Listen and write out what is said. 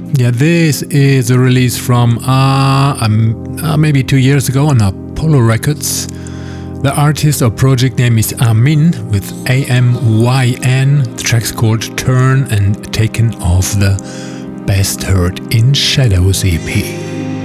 Yeah, this is a release from maybe 2 years ago on Apollo Records. The artist or project name is Amin with AMYN. The track's called Turn and taken off the Best Heard in Shadows EP.